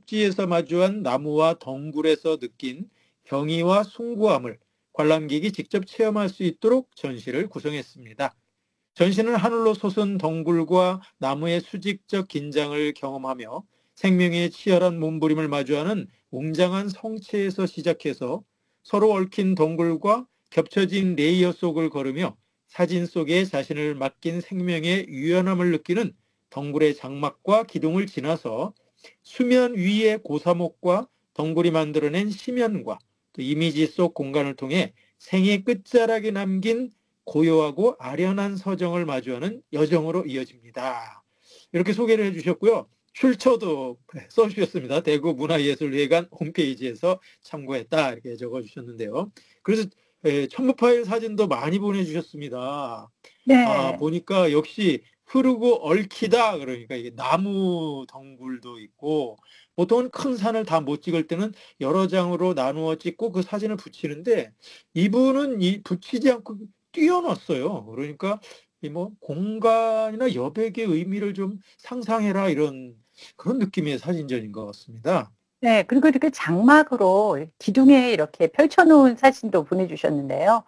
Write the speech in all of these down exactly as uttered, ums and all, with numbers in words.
습지에서 마주한 나무와 덩굴에서 느낀 경이와 숭고함을 관람객이 직접 체험할 수 있도록 전시를 구성했습니다. 전시는 하늘로 솟은 덩굴과 나무의 수직적 긴장을 경험하며 생명의 치열한 몸부림을 마주하는 웅장한 성체에서 시작해서 서로 얽힌 덩굴과 겹쳐진 레이어 속을 걸으며 사진 속에 자신을 맡긴 생명의 유연함을 느끼는 덩굴의 장막과 기둥을 지나서 수면 위의 고사목과 덩굴이 만들어낸 심연과 또 이미지 속 공간을 통해 생의 끝자락에 남긴 고요하고 아련한 서정을 마주하는 여정으로 이어집니다. 이렇게 소개를 해주셨고요. 출처도 써주셨습니다. 대구문화예술회관 홈페이지에서 참고했다 이렇게 적어주셨는데요. 그래서 첨부 파일 사진도 많이 보내주셨습니다. 아, 네. 보니까 역시 흐르고 얽히다 그러니까 이게 나무 덩굴도 있고 보통은 큰 산을 다 못 찍을 때는 여러 장으로 나누어 찍고 그 사진을 붙이는데 이분은 이 붙이지 않고 띄워놨어요. 그러니까 이 뭐 공간이나 여백의 의미를 좀 상상해라 이런 그런 느낌의 사진전인 것 같습니다. 네. 그리고 이렇게 장막으로 기둥에 이렇게 펼쳐놓은 사진도 보내주셨는데요.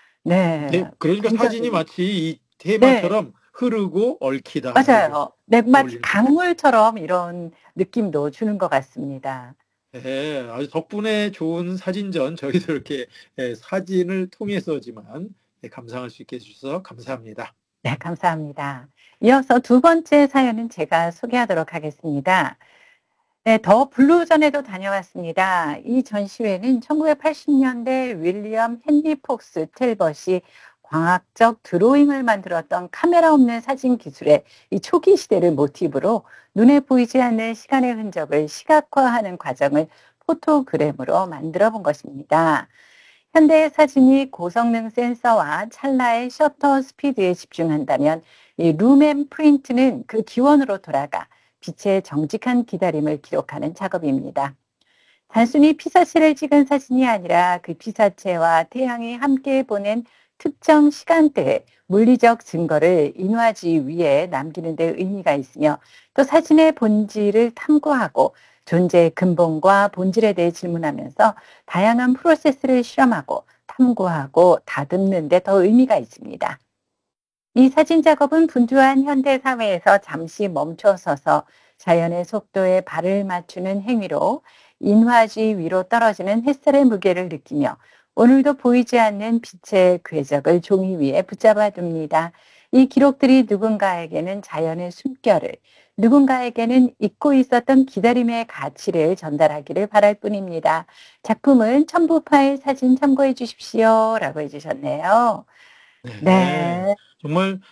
네, 네. 그러니까 사진이 굉장히, 마치 이 네. 테마처럼 흐르고 얽히다 이렇게 맞아요. 네. 마치 어울리는 것 같아요. 강물처럼 이런 느낌도 주는 것 같습니다. 네, 아주 덕분에 좋은 사진전 저희도 이렇게 예, 사진을 통해서지만 예, 감상할 수 있게 해주셔서 감사합니다. 네. 감사합니다. 이어서 두 번째 사연은 제가 소개하도록 하겠습니다. 네. 더 블루전에도 다녀왔습니다. 이 전시회는 천구백팔십 년대 윌리엄 헨리 폭스 텔벗이 광학적 드로잉을 만들었던 카메라 없는 사진 기술의 이 초기 시대를 모티브로 눈에 보이지 않는 시간의 흔적을 시각화하는 과정을 포토그램으로 만들어 본 것입니다. 현대의 사진이 고성능 센서와 찰나의 셔터 스피드에 집중한다면 이 룸앤 프린트는 그 기원으로 돌아가 빛의 정직한 기다림을 기록하는 작업입니다. 단순히 피사체를 찍은 사진이 아니라 그 피사체와 태양이 함께 보낸 특정 시간대의 물리적 증거를 인화지 위에 남기는 데 의미가 있으며 또 사진의 본질을 탐구하고 존재의 근본과 본질에 대해 질문하면서 다양한 프로세스를 실험하고 탐구하고 다듬는 데 더 의미가 있습니다. 이 사진 작업은 분주한 현대 사회에서 잠시 멈춰서서 자연의 속도에 발을 맞추는 행위로 인화지 위로 떨어지는 햇살의 무게를 느끼며 오늘도 보이지 않는 빛의 궤적을 종이 위에 붙잡아 둡니다. 이 기록들이 누군가에게는 자연의 숨결을, 누군가에게는 잊고 있었던 기다림의 가치를 전달하기를 바랄 뿐입니다. 작품은 첨부 파일 사진 참고해 주십시오. 라고 해주셨네요. 네, 네. 정말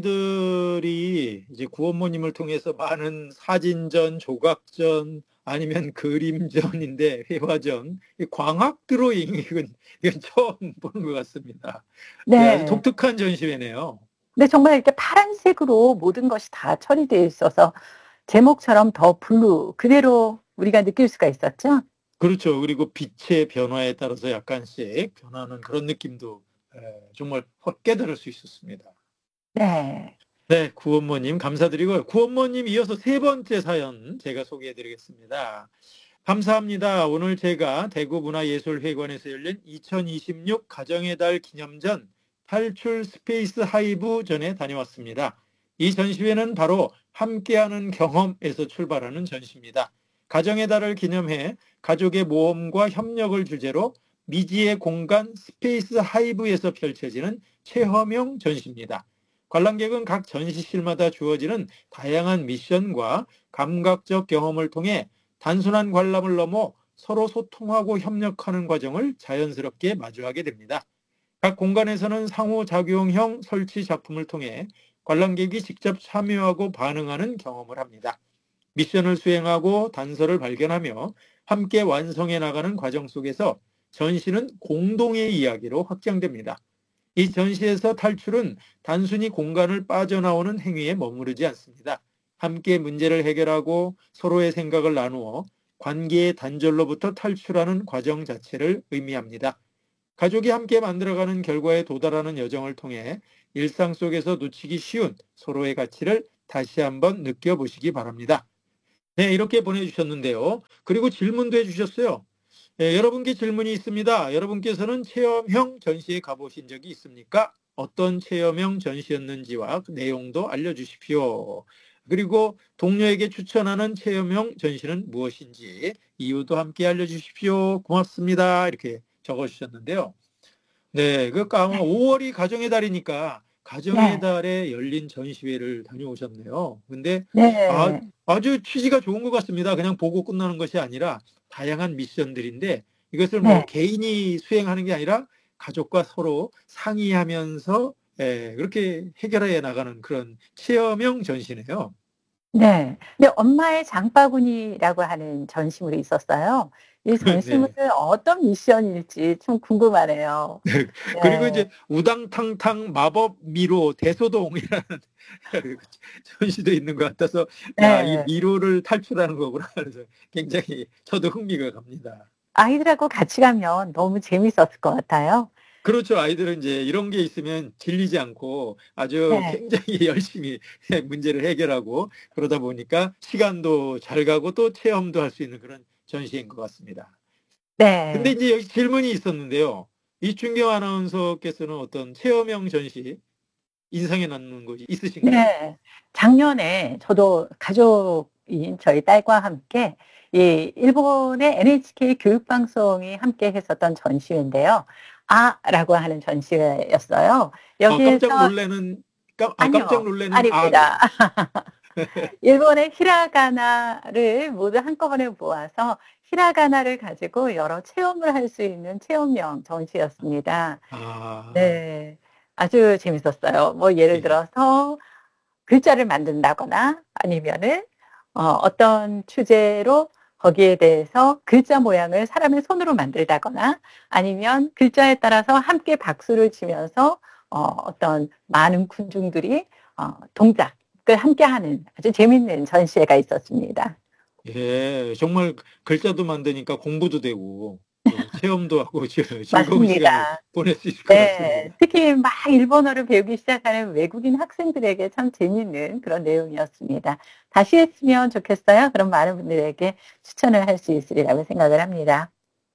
저희들이 이제 구원모님을 통해서 많은 사진전, 조각전, 아니면 그림전인데 회화전, 이 광학 드로잉 이건, 이건 처음 보는 것 같습니다. 네, 아주 네. 독특한 전시회네요. 근데 정말 이렇게 파란색으로 모든 것이 다 처리되어 있어서 제목처럼 더 블루 그대로 우리가 느낄 수가 있었죠? 그렇죠. 그리고 빛의 변화에 따라서 약간씩 변하는 그런 느낌도 에, 정말 확 깨달을 수 있었습니다. 네. 네, 구원모님 감사드리고요. 구원모님 이어서 세 번째 사연 제가 소개해드리겠습니다. 감사합니다. 오늘 제가 대구문화예술회관에서 열린 이천이십육 가정의 달 기념전 탈출 스페이스 하이브 전에 다녀왔습니다. 이 전시회는 바로 함께하는 경험에서 출발하는 전시입니다. 가정의 달을 기념해 가족의 모험과 협력을 주제로 미지의 공간 스페이스 하이브에서 펼쳐지는 체험형 전시입니다. 관람객은 각 전시실마다 주어지는 다양한 미션과 감각적 경험을 통해 단순한 관람을 넘어 서로 소통하고 협력하는 과정을 자연스럽게 마주하게 됩니다. 각 공간에서는 상호작용형 설치 작품을 통해 관람객이 직접 참여하고 반응하는 경험을 합니다. 미션을 수행하고 단서를 발견하며 함께 완성해 나가는 과정 속에서 전시는 공동의 이야기로 확장됩니다. 이 전시에서 탈출은 단순히 공간을 빠져나오는 행위에 머무르지 않습니다. 함께 문제를 해결하고 서로의 생각을 나누어 관계의 단절로부터 탈출하는 과정 자체를 의미합니다. 가족이 함께 만들어가는 결과에 도달하는 여정을 통해 일상 속에서 놓치기 쉬운 서로의 가치를 다시 한번 느껴보시기 바랍니다. 네, 이렇게 보내주셨는데요. 그리고 질문도 해주셨어요. 예, 여러분께 질문이 있습니다. 여러분께서는 체험형 전시에 가보신 적이 있습니까? 어떤 체험형 전시였는지와 그 내용도 알려주십시오. 그리고 동료에게 추천하는 체험형 전시는 무엇인지 이유도 함께 알려주십시오. 고맙습니다. 이렇게 적어주셨는데요. 네, 그 아마 네. 오월이 가정의 달이니까 가정의 네. 달에 열린 전시회를 다녀오셨네요. 근데 아, 네. 아주 취지가 좋은 것 같습니다. 그냥 보고 끝나는 것이 아니라 다양한 미션들인데 이것을 뭐 네. 개인이 수행하는 게 아니라 가족과 서로 상의하면서 예, 그렇게 해결해 나가는 그런 체험형 전시네요. 네. 근데 엄마의 장바구니라고 하는 전시물이 있었어요. 이 네. 전시물은 어떤 미션일지 참 궁금하네요. 네. 그리고 네. 이제 우당탕탕 마법 미로 대소동이라는 전시도 있는 것 같아서 야, 이 네. 미로를 탈출하는 거구나. 그래서 굉장히 저도 흥미가 갑니다. 아이들하고 같이 가면 너무 재밌었을 것 같아요. 그렇죠. 아이들은 이제 이런 게 있으면 질리지 않고 아주 네. 굉장히 열심히 문제를 해결하고 그러다 보니까 시간도 잘 가고 또 체험도 할 수 있는 그런 전시인 것 같습니다. 근데 네. 이제 여기 질문이 있었는데요. 이춘경 아나운서께서는 어떤 체험형 전시 인상에 남는 것이 있으신가요? 네. 작년에 저도 가족인 저희 딸과 함께 이 일본의 엔에이치케이 교육방송이 함께 했었던 전시회인데요. 아라고 하는 전시회였어요. 어, 깜짝 여기에서 놀라는 깜 아 깜짝 아니요. 놀라는 아로. 아닙니다. 일본의 히라가나를 모두 한꺼번에 모아서 히라가나를 가지고 여러 체험을 할 수 있는 체험형 전시였습니다. 아. 네. 아주 재밌었어요. 뭐 예를 예. 들어서 글자를 만든다거나 아니면은 어 어떤 주제로 거기에 대해서 글자 모양을 사람의 손으로 만들다거나 아니면 글자에 따라서 함께 박수를 치면서 어 어떤 많은 군중들이 어 동작을 함께하는 아주 재밌는 전시회가 있었습니다. 예. 정말 글자도 만드니까 공부도 되고 또 체험도 하고 즐 즐거운 시간을 맞습니다. 보낼 수 있을 것 네. 같습니다. 특히 막 일본어를 배우기 시작하는 외국인 학생들에게 참 재미있는 그런 내용이었습니다. 다시 했으면 좋겠어요. 그럼 많은 분들에게 추천을 할 수 있으리라고 생각을 합니다.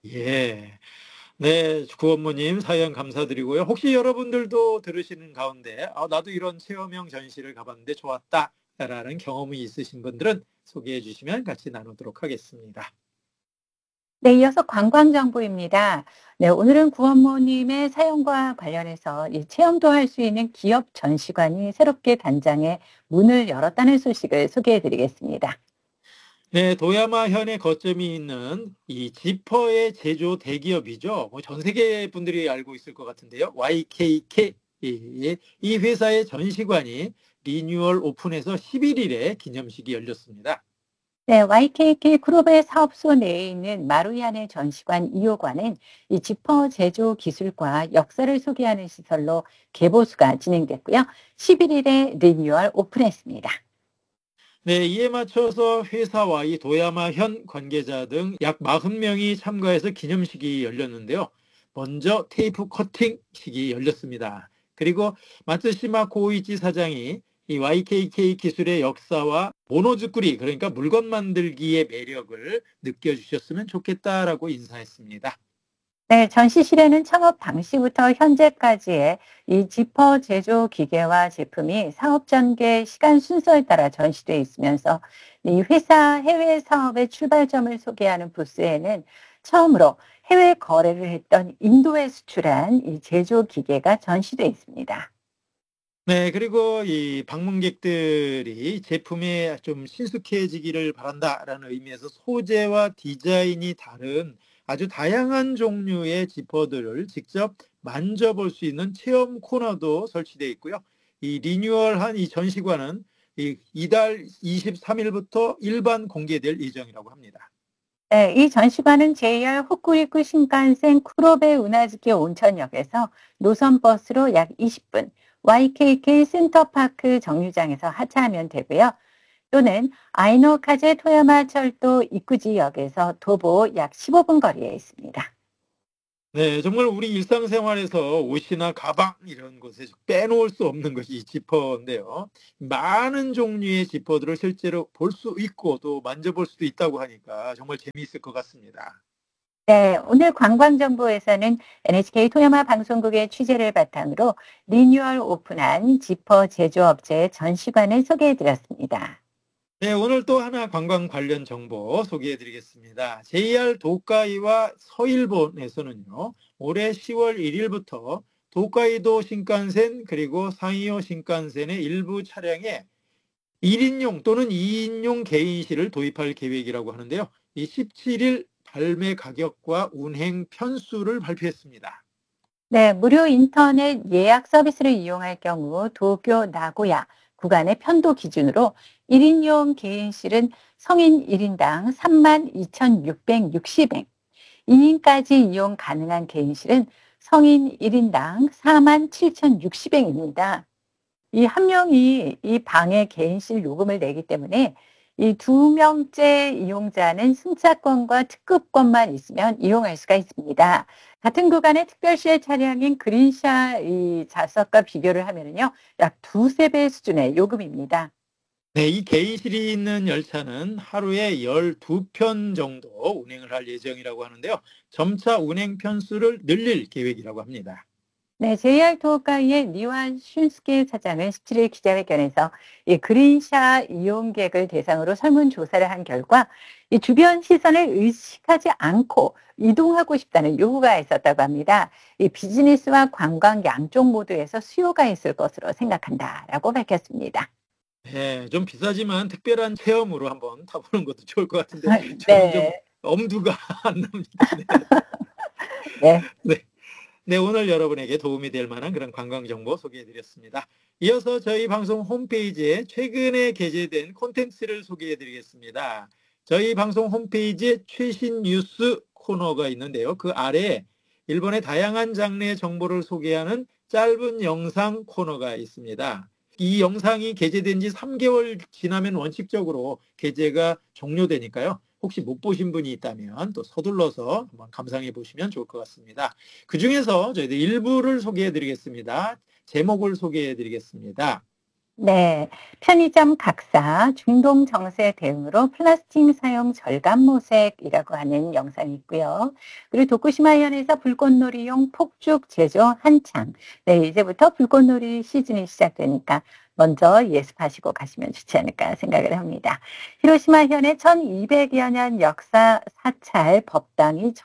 예. 네. 구원모님 사연 감사드리고요. 혹시 여러분들도 들으시는 가운데 '아 나도 이런 체험형 전시를 가 봤는데 좋았다.'라는 경험이 있으신 분들은 소개해 주시면 같이 나누도록 하겠습니다. 네. 이어서 관광 정보입니다. 네. 오늘은 구원모님의 사연과 관련해서 이 체험도 할 수 있는 기업 전시관이 새롭게 단장해 문을 열었다는 소식을 소개해 드리겠습니다. 네. 도야마현에 거점이 있는 이 지퍼의 제조 대기업이죠. 뭐 전 세계 분들이 알고 있을 것 같은데요. 와이케이케이. 이 이 회사의 전시관이 리뉴얼 오픈해서 십일 일에 기념식이 열렸습니다. 네. 와이케이케이 그룹의 사업소 내에 있는 마루야네 전시관 이 호관은 이 지퍼 제조 기술과 역사를 소개하는 시설로 개보수가 진행됐고요. 십일 일에 리뉴얼 오픈했습니다. 네. 이에 맞춰서 회사와 이 도야마현 관계자 등 약 사십 명이 참가해서 기념식이 열렸는데요. 먼저 테이프 커팅식이 열렸습니다. 그리고 마츠시마 고이치 사장이 이 와이케이케이 기술의 역사와 모노즈쿠리 그러니까 물건 만들기의 매력을 느껴주셨으면 좋겠다라고 인사했습니다. 네. 전시실에는 창업 당시부터 현재까지의 이 지퍼 제조 기계와 제품이 사업 전개 시간 순서에 따라 전시돼 있으면서 이 회사 해외 사업의 출발점을 소개하는 부스에는 처음으로 해외 거래를 했던 인도에 수출한 이 제조 기계가 전시돼 있습니다. 네. 그리고 이 방문객들이 제품에 좀 친숙해지기를 바란다라는 의미에서 소재와 디자인이 다른 아주 다양한 종류의 지퍼들을 직접 만져볼 수 있는 체험 코너도 설치되어 있고요. 이 리뉴얼한 이 전시관은 이 이달 이십삼 일부터 일반 공개될 예정이라고 합니다. 네. 이 전시관은 제이알 호쿠리쿠 신칸센 쿠로베 우나즈키 온천역에서 노선 버스로 약 이십 분, 와이케이케이 센터파크 정류장에서 하차하면 되고요. 또는 아이노카제 토야마 철도 이쿠지역에서 도보 약 십오 분 거리에 있습니다. 네, 정말 우리 일상생활에서 옷이나 가방 이런 곳에 빼놓을 수 없는 것이 이 지퍼인데요. 많은 종류의 지퍼들을 실제로 볼 수 있고 또 만져볼 수도 있다고 하니까 정말 재미있을 것 같습니다. 네, 오늘 관광정보에서는 엔에이치케이 토야마 방송국의 취재를 바탕으로 리뉴얼 오픈한 지퍼 제조업체 전시관을 소개해 드렸습니다. 네, 오늘 또 하나 관광 관련 정보 소개해 드리겠습니다. 제이알 도카이와 서일본에서는요, 올해 시월 일일부터 도카이도 신칸센 그리고 상이오 신칸센의 일부 차량에 일 인용 또는 이 인용 개인실을 도입할 계획이라고 하는데요. 이 십칠일 발매 가격과 운행 편수를 발표했습니다. 네, 무료 인터넷 예약 서비스를 이용할 경우 도쿄, 나고야 구간의 편도 기준으로 일 인용 개인실은 성인 일 인당 삼만 이천육백육십 엔, 이 인까지 이용 가능한 개인실은 성인 일 인당 사만 칠천육십 엔입니다. 이 한 명이 이 방에 개인실 요금을 내기 때문에 이 두 명째 이용자는 승차권과 특급권만 있으면 이용할 수가 있습니다. 같은 구간의 특별시의 차량인 그린샤 이 좌석과 비교를 하면은요, 약 두세 배 수준의 요금입니다. 네, 이 개인실이 있는 열차는 하루에 열두 편 정도 운행을 할 예정이라고 하는데요. 점차 운행 편수를 늘릴 계획이라고 합니다. 네, 제이알 토호카이의 니완 슌스케 사장은 십칠일 기자회견에서 이 그린샤 이용객을 대상으로 설문조사를 한 결과 이 주변 시선을 의식하지 않고 이동하고 싶다는 요구가 있었다고 합니다. 이 비즈니스와 관광 양쪽 모두에서 수요가 있을 것으로 생각한다라고 밝혔습니다. 네, 좀 비싸지만 특별한 체험으로 한번 타보는 것도 좋을 것 같은데 저는 좀 네, 엄두가 안 납니다. 네. 네. 네. 네, 오늘 여러분에게 도움이 될 만한 그런 관광 정보 소개해 드렸습니다. 이어서 저희 방송 홈페이지에 최근에 게재된 콘텐츠를 소개해 드리겠습니다. 저희 방송 홈페이지에 최신 뉴스 코너가 있는데요. 그 아래에 일본의 다양한 장르의 정보를 소개하는 짧은 영상 코너가 있습니다. 이 영상이 게재된 지 삼 개월 지나면 원칙적으로 게재가 종료되니까요. 혹시 못 보신 분이 있다면 또 서둘러서 한번 감상해 보시면 좋을 것 같습니다. 그 중에서 저희들 일부를 소개해 드리겠습니다. 제목을 소개해 드리겠습니다. 네, 편의점 각사 중동 정세 대응으로 플라스틱 사용 절감 모색이라고 하는 영상이 있고요. 그리고 도쿠시마현에서 불꽃놀이용 폭죽 제조 한창. 네, 이제부터 불꽃놀이 시즌이 시작되니까 먼저 예습하시고 가시면 좋지 않을까 생각을 합니다. 히로시마현의 천이백여 년 역사 사찰 법당이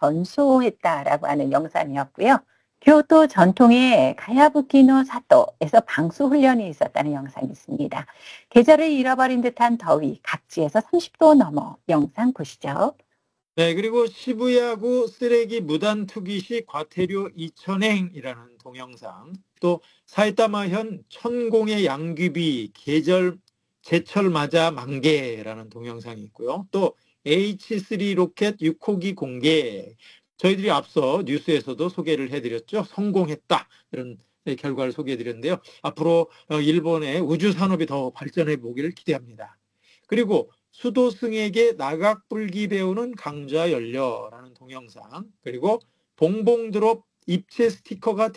전소했다라고 하는 영상이었고요. 교토 전통의 가야부키노 사토에서 방수 훈련이 있었다는 영상이 있습니다. 계절을 잃어버린 듯한 더위, 각지에서 삼십 도 넘어 영상 보시죠. 네, 그리고 시부야구 쓰레기 무단 투기 시 과태료 이천 엔이라는 동영상, 또 사이타마현 천공의 양귀비 계절 제철 맞아 만개라는 동영상이 있고요. 또 에이치 쓰리 로켓 육 호기 공개, 저희들이 앞서 뉴스에서도 소개를 해드렸죠. 성공했다. 이런 결과를 소개해드렸는데요. 앞으로 일본의 우주 산업이 더 발전해 보기를 기대합니다. 그리고 수도승에게 나각불기 배우는 강좌 열려라는 동영상, 그리고 봉봉드롭 입체 스티커가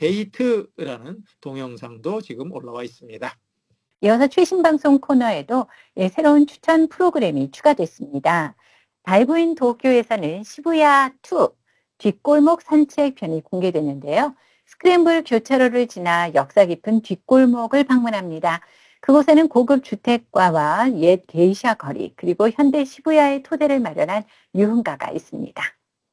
데이트라는 동영상도 지금 올라와 있습니다. 이어서 최신 방송 코너에도 예, 새로운 추천 프로그램이 추가됐습니다. 다이브인 도쿄에서는 시부야 투 뒷골목 산책편이 공개됐는데요. 스크램블 교차로를 지나 역사 깊은 뒷골목을 방문합니다. 그곳에는 고급 주택가와 옛 게이샤 거리, 그리고 현대 시부야의 토대를 마련한 유흥가가 있습니다.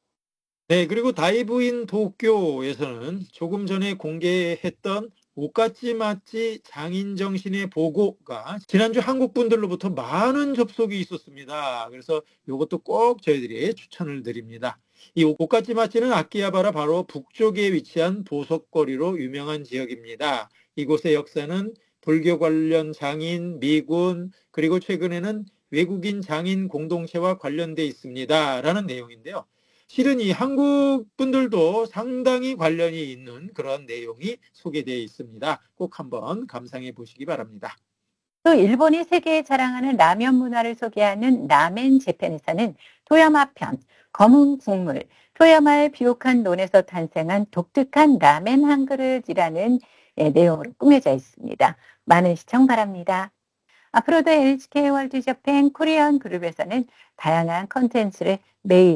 네, 그리고 다이브인 도쿄에서는 조금 전에 공개했던 옷가지 맛지 장인 정신의 보고가 지난주 한국 분들로부터 많은 접속이 있었습니다. 그래서 이것도 꼭 저희들이 추천을 드립니다. 이 옷가지 맛지는 아키하바라 바로 북쪽에 위치한 보석거리로 유명한 지역입니다. 이곳의 역사는 불교 관련 장인, 미군, 그리고 최근에는 외국인 장인 공동체와 관련돼 있습니다. 라는 내용인데요. 실은 이 한국 분들도 상당히 관련이 있는 그런 내용이 소개되어 있습니다. 꼭 한번 감상해 보시기 바랍니다. 또 일본이 세계에 자랑하는 라면 문화를 소개하는 라멘 재팬에서는 토야마 편, 검은 국물, 토야마의 비옥한 논에서 탄생한 독특한 라멘 한 그릇이라는 예, 내용으로 꾸며져 있습니다. 많은 시청 바랍니다. 앞으로도 엔에이치케이 월드 재팬 코리안 그룹에서는 다양한 컨텐츠를 매일